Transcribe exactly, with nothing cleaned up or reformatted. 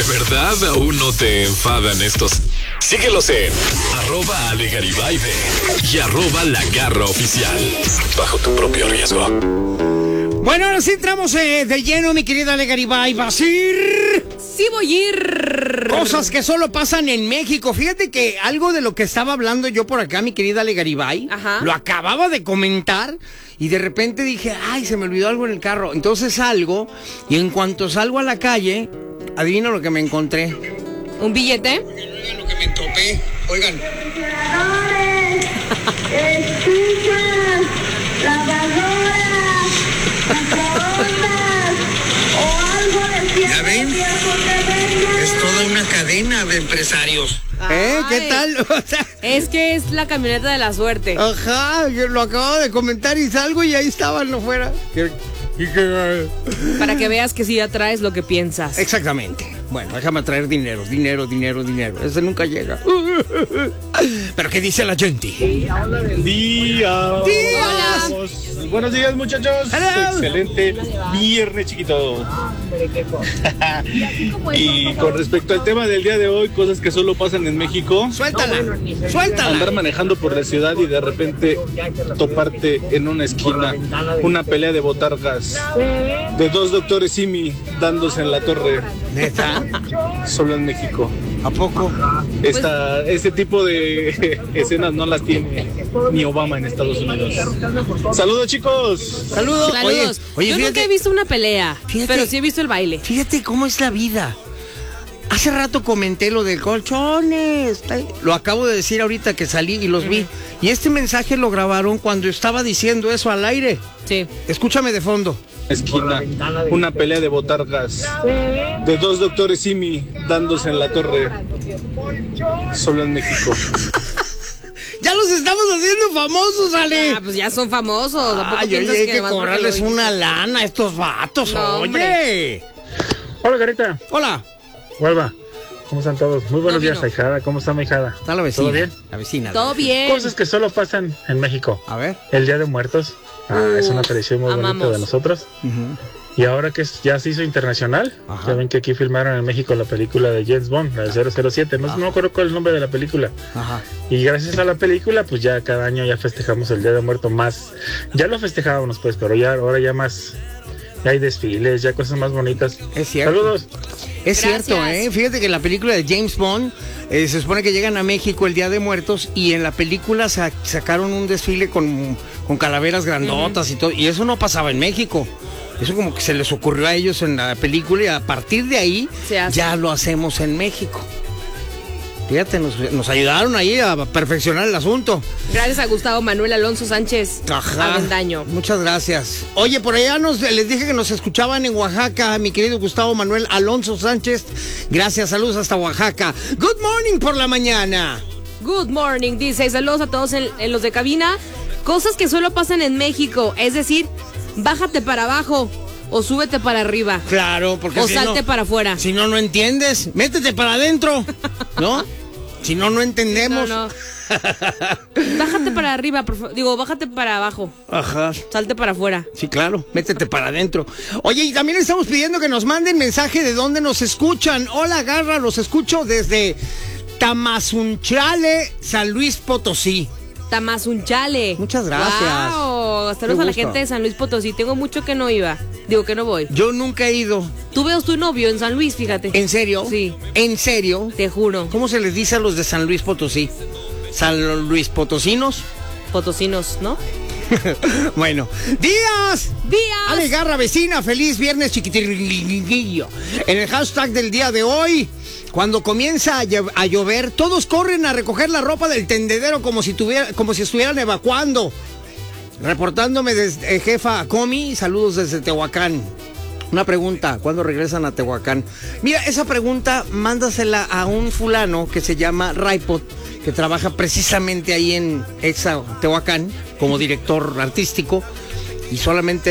¿De verdad aún no te enfadan estos? Síguelos en arroba Ale Garibay y arroba La Garra Oficial. Bajo tu propio riesgo. Bueno, ahora sí entramos eh, de lleno, mi querida Ale Garibay. ¿Vas a ir? Sí voy a ir. Cosas que solo pasan en México. Fíjate que algo de lo que estaba hablando yo por acá, mi querida Ale Garibay, Ajá. lo acababa de comentar y de repente dije, ay, se me olvidó algo en el carro. Entonces salgo y en cuanto salgo a la calle, adivina lo que me encontré. ¿Un billete? Oigan lo que me topé. Oigan. Estufas, lavadoras, microondas o algo de ¿Ya ven? cierto. Es toda una cadena de empresarios. ¿Eh? ¿Qué Ay. tal? O sea, Es que es la camioneta de la suerte. ajá, yo lo acabo de comentar y salgo y ahí estaban afuera. Y que- Para que veas que sí atraes lo que piensas. Exactamente. Bueno, déjame traer dinero, dinero, dinero, dinero. Ese nunca llega. Pero ¿qué dice la gente? Día. Días. Buenos días, muchachos. Hello. Excelente viernes, chiquito. Y con respecto al tema del día de hoy, cosas que solo pasan en México. Suéltala, Andar suéltala. manejando por la ciudad y de repente toparte en una esquina una pelea de botargas de dos doctores Simi dándose en la torre, ¿Neta? solo en México. ¿A poco? Esta, este tipo de escenas no las tiene ni Obama en Estados Unidos. Saludos, chicos. Saludos. Saludos. Oye, oye, Yo fíjate, nunca he visto una pelea, Fíjate. pero sí he visto el baile. fíjate cómo es la vida. Hace rato comenté lo del colchones. Lo acabo de decir ahorita que salí y los vi. Y este mensaje lo grabaron cuando estaba diciendo eso al aire. Sí. Escúchame de fondo. Esquina, una pelea de botargas de dos doctores Simi dándose en la torre, solo en México. Ya los estamos haciendo famosos, Ale. Ah, pues ya son famosos. ¿A poco Ay, piensas oye, hay que nomás porque cobrarles lo una dijiste? lana a estos vatos, No, oye. hombre. Hola, Carita. Hola. Huelva. ¿Cómo están todos? Muy buenos No días, vino. ahijada. ¿Cómo está mi hijada? Está la vecina. ¿Todo bien? La vecina. Todo bien. Cosas que solo pasan en México. A ver. El Día de Muertos. Ah, es una tradición muy bonita amamos. de nosotros. Ujú. Y ahora que es- ya se hizo internacional, Ajá. ya ven que aquí filmaron en México la película de James Bond, la de cero cero siete. No, no me acuerdo cuál es el nombre de la película. Ajá. Y gracias a la película, pues ya cada año ya festejamos el Día de Muertos más. Ya lo festejábamos, pues, pero ya ahora ya más. Ya hay desfiles, ya cosas más bonitas. Es cierto. Saludos. Es Gracias. cierto, ¿eh? Fíjate que en la película de James Bond eh, se supone que llegan a México el Día de Muertos y en la película sa- sacaron un desfile con, con calaveras grandotas y todo. Y eso no pasaba en México. Eso como que se les ocurrió a ellos en la película y a partir de ahí Se hace. ya lo hacemos en México. Fíjate, nos, nos ayudaron ahí a perfeccionar el asunto. Gracias a Gustavo Manuel Alonso Sánchez Ajá. Avendaño. Muchas gracias. Oye, por allá nos, les dije que nos escuchaban en Oaxaca, mi querido Gustavo Manuel Alonso Sánchez. Gracias, saludos hasta Oaxaca. Good morning por la mañana. Good morning, dice. Saludos a todos en, en los de cabina. Cosas que solo pasan en México, es decir, bájate para abajo o súbete para arriba Claro, porque o si salte no, para afuera. si no, no entiendes. Métete para adentro, ¿no? Si no, no No, entendemos. no. Bájate para arriba, por favor. Digo, bájate para abajo, Ajá. salte para afuera. Sí, claro, métete para adentro. Oye, y también estamos pidiendo que nos manden mensaje de dónde nos escuchan. Hola, Garra, los escucho desde Tamazunchale, San Luis Potosí. Tamazunchale. Muchas gracias. Wow. Saludos Qué a la gusto. gente de San Luis Potosí. Tengo mucho que no iba. Digo que no voy. Yo nunca he ido. Tú veo tu novio en San Luis, fíjate. ¿En serio? Sí. ¿En serio? Te juro. ¿Cómo se les dice a los de San Luis Potosí? ¿San Luis Potosinos? Potosinos, ¿no? Bueno, días. ¡Días! Ale Garra, vecina, feliz viernes chiquitirrillo. En el hashtag del día de hoy, cuando comienza a, lle- a llover, todos corren a recoger la ropa del tendedero como si, tuviera, como si estuvieran evacuando. Reportándome desde eh, jefa Comi, saludos desde Tehuacán. Una pregunta, ¿cuándo regresan a Tehuacán? Mira, esa pregunta mándasela a un fulano que se llama Raipot, que trabaja precisamente ahí en Exa Tehuacán como director artístico y solamente